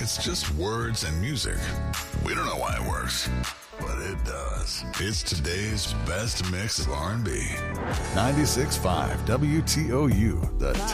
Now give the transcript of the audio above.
It's just words and music. We don't know why it works, but it does. It's today's best mix of R&B. 96.5 WTOU, the